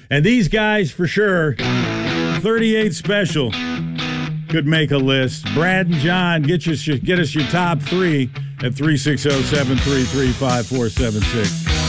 And these guys, for sure, 38 special, could make a list. Brad and John, get us your top three at 360-733-5476.